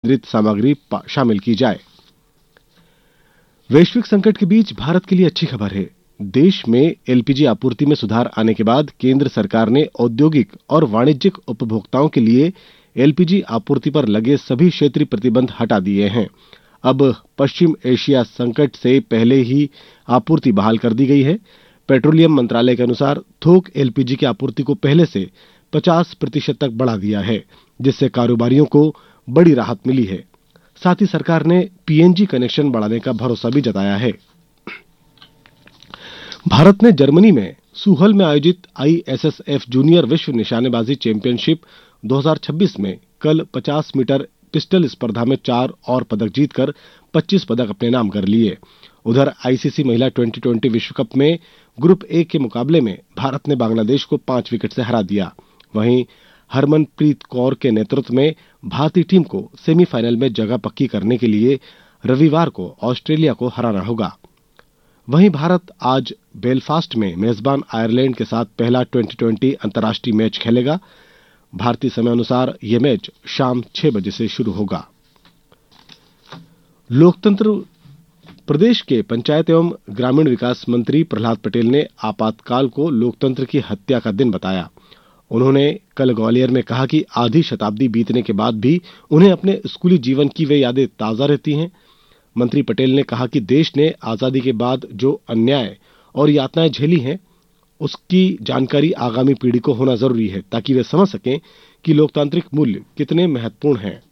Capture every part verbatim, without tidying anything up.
केंद्रित सामग्री शामिल की जाए। वैश्विक संकट के बीच भारत के लिए अच्छी खबर है। देश में एलपीजी आपूर्ति में सुधार आने के बाद केंद्र सरकार ने औद्योगिक और वाणिज्यिक उपभोक्ताओं के लिए एलपीजी आपूर्ति पर लगे सभी क्षेत्रीय प्रतिबंध हटा दिए हैं। अब पश्चिम एशिया संकट से पहले ही आपूर्ति बहाल कर दी गई है। पेट्रोलियम मंत्रालय के अनुसार थोक एलपीजी की आपूर्ति को पहले से पचास प्रतिशत तक बढ़ा दिया है, जिससे कारोबारियों को बड़ी राहत मिली है। साथ ही सरकार ने पीएनजी कनेक्शन बढ़ाने का भरोसा भी जताया है। भारत ने जर्मनी में सूहल में आयोजित आईएसएसएफ जूनियर विश्व निशानेबाजी चैंपियनशिप दो हज़ार छब्बीस में कल पचास मीटर पिस्टल स्पर्धा में चार और पदक जीतकर पच्चीस पदक अपने नाम कर लिए। उधर आईसीसी महिला ट्वेंटी ट्वेंटी विश्व कप में ग्रुप ए के मुकाबले में भारत ने बांग्लादेश को पांच विकेट से हरा दिया। वहीं हरमनप्रीत कौर के नेतृत्व में भारतीय टीम को सेमीफाइनल में जगह पक्की करने के लिए रविवार को ऑस्ट्रेलिया को हराना होगा। वहीं भारत आज बेलफास्ट में मेजबान आयरलैंड के साथ पहला ट्वेंटी ट्वेंटी अंतर्राष्ट्रीय मैच खेलेगा। भारतीय समय अनुसार यह मैच शाम छह बजे से शुरू होगा। लोकतंत्र प्रदेश के पंचायत एवं ग्रामीण विकास मंत्री प्रहलाद पटेल ने आपातकाल को लोकतंत्र की हत्या का दिन बताया। उन्होंने कल ग्वालियर में कहा कि आधी शताब्दी बीतने के बाद भी उन्हें अपने स्कूली जीवन की वे यादें ताजा रहती हैं। मंत्री पटेल ने कहा कि देश ने आजादी के बाद जो अन्याय और यातनाएं झेली हैं, उसकी जानकारी आगामी पीढ़ी को होना जरूरी है, ताकि वे समझ सकें कि लोकतांत्रिक मूल्य कितने महत्वपूर्ण हैं।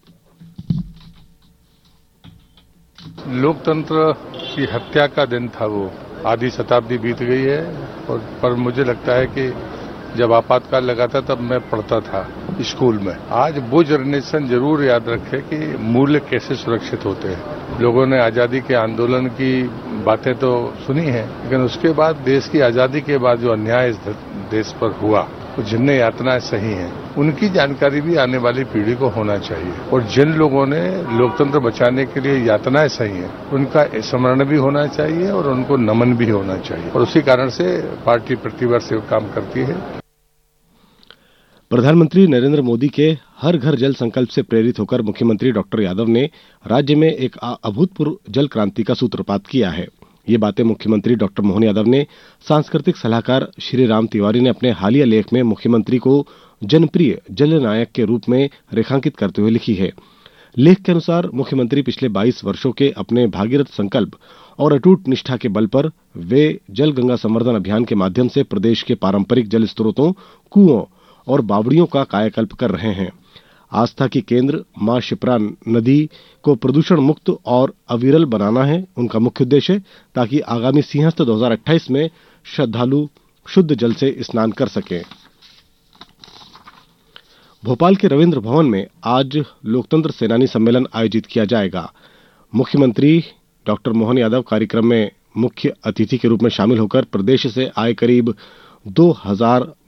लोकतंत्र की हत्या का दिन था वो, आधी शताब्दी बीत गई है। और पर मुझे लगता है कि जब आपातकाल लगा था तब मैं पढ़ता था स्कूल में। आज वो जनरेशन जरूर याद रखे कि मूल्य कैसे सुरक्षित होते हैं। लोगों ने आजादी के आंदोलन की बातें तो सुनी हैं, लेकिन उसके बाद देश की आजादी के बाद जो अन्याय इस देश पर हुआ, जिनने यातनाएं सही हैं, उनकी जानकारी भी आने वाली पीढ़ी को होना चाहिए। और जिन लोगों ने लोकतंत्र बचाने के लिए यातनाएं सही हैं, उनका स्मरण भी होना चाहिए और उनको नमन भी होना चाहिए। और उसी कारण से पार्टी प्रतिवर्ष काम करती है। प्रधानमंत्री नरेंद्र मोदी के हर घर जल संकल्प से प्रेरित होकर मुख्यमंत्री डॉक्टर यादव ने राज्य में एक अभूतपूर्व जल क्रांति का सूत्रपात किया है। ये बातें मुख्यमंत्री डॉक्टर मोहन यादव ने सांस्कृतिक सलाहकार श्री राम तिवारी ने अपने हालिया लेख में मुख्यमंत्री को जनप्रिय जल नायक के रूप में रेखांकित करते हुए लिखी है। लेख के अनुसार मुख्यमंत्री पिछले बाईस वर्षों के अपने भागीरथ संकल्प और अटूट निष्ठा के बल पर वे जल गंगा संवर्धन अभियान के माध्यम से प्रदेश के पारंपरिक जल स्रोतों, कुओं और बावड़ियों का कायाकल्प कर रहे हैं। आस्था की केंद्र मां शिप्रा नदी को प्रदूषण मुक्त और अविरल बनाना है उनका मुख्य उद्देश्य, ताकि आगामी सिंहस्थ दो हज़ार अट्ठाईस में श्रद्धालु शुद्ध जल से स्नान कर सकें। भोपाल के रविंद्र भवन में आज लोकतंत्र सेनानी सम्मेलन आयोजित किया जाएगा। मुख्यमंत्री डॉक्टर मोहन यादव कार्यक्रम में मुख्य अतिथि के रूप में शामिल होकर प्रदेश से आए करीब दो हजार